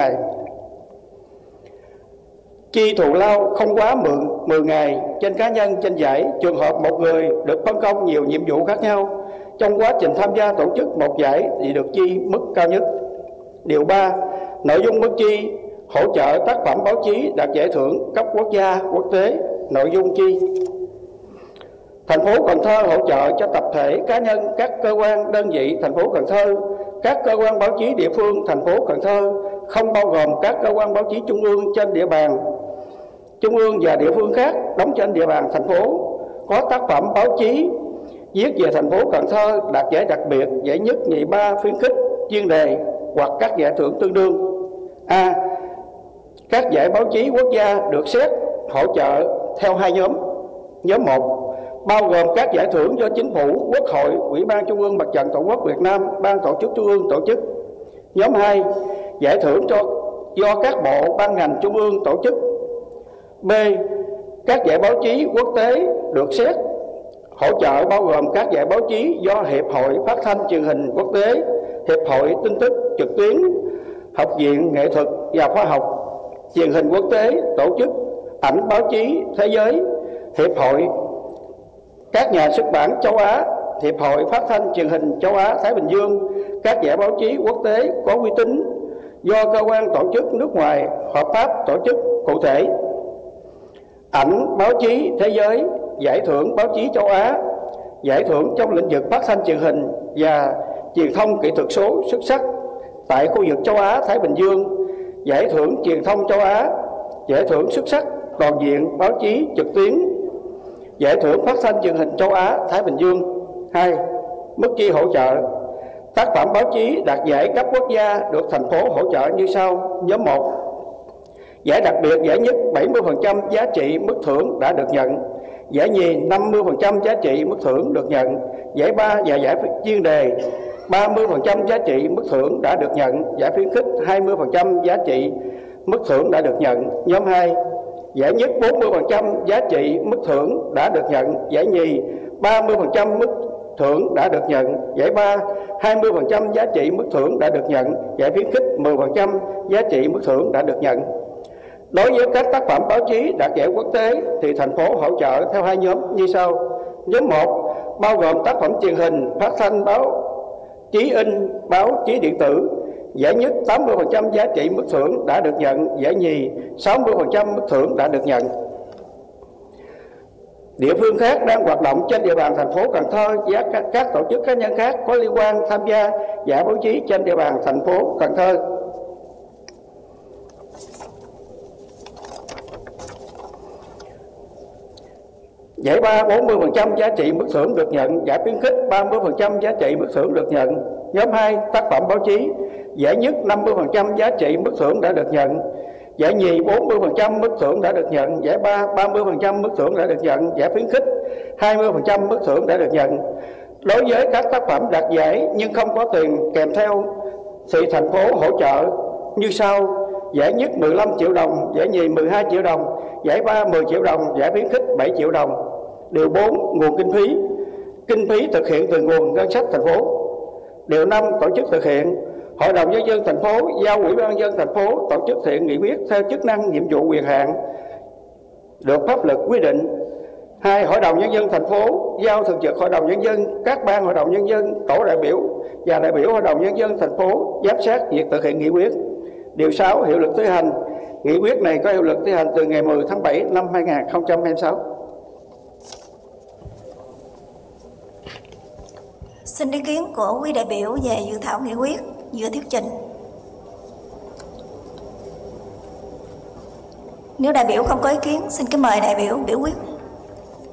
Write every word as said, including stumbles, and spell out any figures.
ngày. Chi thù lao không quá mười ngày trên cá nhân trên giải. Trường hợp một người được phân công nhiều nhiệm vụ khác nhau trong quá trình tham gia tổ chức một giải thì được chi mức cao nhất. Điều ba, nội dung mức chi hỗ trợ tác phẩm báo chí đạt giải thưởng cấp quốc gia, quốc tế. Nội dung chi: thành phố Cần Thơ hỗ trợ cho tập thể, cá nhân, các cơ quan đơn vị thành phố Cần Thơ, các cơ quan báo chí địa phương thành phố Cần Thơ, không bao gồm các cơ quan báo chí trung ương trên địa bàn trung ương và địa phương khác đóng trên địa bàn thành phố, có tác phẩm báo chí viết về thành phố Cần Thơ đạt giải đặc biệt, giải nhất, nhì, ba, khuyến khích, chuyên đề hoặc các giải thưởng tương đương. A. Các giải báo chí quốc gia được xét hỗ trợ theo hai nhóm. Nhóm một bao gồm các giải thưởng do Chính phủ, Quốc hội, Ủy ban Trung ương Mặt trận Tổ quốc Việt Nam, Ban tổ chức Trung ương tổ chức. Nhóm hai giải thưởng cho do các bộ, ban ngành Trung ương tổ chức. B. Các giải báo chí quốc tế được xét hỗ trợ bao gồm các giải báo chí do Hiệp hội Phát thanh Truyền hình Quốc tế, Hiệp hội Tin tức trực tuyến, Học viện Nghệ thuật và Khoa học Truyền hình Quốc tế tổ chức, Ảnh báo chí thế giới, Hiệp hội các nhà xuất bản châu Á, Hiệp hội Phát thanh Truyền hình châu Á Thái Bình Dương, các giải báo chí quốc tế có uy tín do cơ quan tổ chức nước ngoài hợp pháp tổ chức cụ thể. Ảnh báo chí thế giới, giải thưởng báo chí châu Á, giải thưởng trong lĩnh vực phát thanh truyền hình và truyền thông kỹ thuật số xuất sắc tại khu vực châu Á Thái Bình Dương, giải thưởng truyền thông châu Á, giải thưởng xuất sắc toàn diện báo chí trực tuyến, giải thưởng phát thanh truyền hình châu Á Thái Bình Dương. Hai. Mức chi hỗ trợ tác phẩm báo chí đạt giải cấp quốc gia được thành phố hỗ trợ như sau. Nhóm một, giải đặc biệt, giải nhất bảy mươi phần trăm giá trị mức thưởng đã được nhận, giải nhì năm mươi phần trăm giá trị mức thưởng được nhận, giải ba và giải chuyên đề ba mươi phần trăm giá trị mức thưởng đã được nhận, giải khuyến khích hai mươi phần trăm giá trị mức thưởng đã được nhận. Nhóm hai, giải nhất bốn mươi phần trăm giá trị mức thưởng đã được nhận, giải nhì ba mươi phần trăm mức thưởng đã được nhận, giải ba hai mươi phần trăm giá trị mức thưởng đã được nhận, giải khuyến khích mười phần trăm giá trị mức thưởng đã được nhận. Đối với các tác phẩm báo chí đạt giải quốc tế thì thành phố hỗ trợ theo hai nhóm như sau. Nhóm một bao gồm tác phẩm truyền hình, phát thanh, báo chí in, báo chí điện tử. Giải nhất tám mươi phần trăm giá trị mức thưởng đã được nhận, giải nhì sáu mươi phần trăm mức thưởng đã được nhận. Địa phương khác đang hoạt động trên địa bàn thành phố Cần Thơ và các, các tổ chức cá nhân khác có liên quan tham gia giải báo chí trên địa bàn thành phố Cần Thơ. Giải ba bốn mươi phần trăm giá trị mức thưởng được nhận, giải khuyến khích ba mươi phần trăm giá trị mức thưởng được nhận. Nhóm hai tác phẩm báo chí, giải nhất năm mươi phần trăm giá trị mức thưởng đã được nhận, giải nhì bốn mươi phần trăm mức thưởng đã được nhận, giải ba ba mươi phần trăm mức thưởng đã được nhận, giải khuyến khích hai mươi phần trăm mức thưởng đã được nhận. Đối với các tác phẩm đạt giải nhưng không có tiền kèm theo thì thành phố hỗ trợ như sau. Giải nhất mười lăm triệu đồng, giải nhì mười hai triệu đồng, giải ba mười triệu đồng, giải khuyến khích bảy triệu đồng. Điều bốn, nguồn kinh phí. Kinh phí thực hiện từ nguồn ngân sách thành phố. Điều năm, tổ chức thực hiện. Hội đồng nhân dân thành phố giao Ủy ban nhân dân thành phố tổ chức thực hiện nghị quyết theo chức năng, nhiệm vụ, quyền hạn được pháp luật quy định. Hai, Hội đồng nhân dân thành phố giao thường trực Hội đồng nhân dân, các ban Hội đồng nhân dân, tổ đại biểu và đại biểu Hội đồng nhân dân thành phố giám sát việc thực hiện nghị quyết. Điều sáu, hiệu lực thi hành. Nghị quyết này có hiệu lực thi hành từ ngày mười tháng bảy năm hai nghìn không trăm hai mươi sáu. Xin ý kiến của quý đại biểu về dự thảo nghị quyết vừa thuyết trình. Nếu đại biểu không có ý kiến, xin kính mời đại biểu biểu quyết.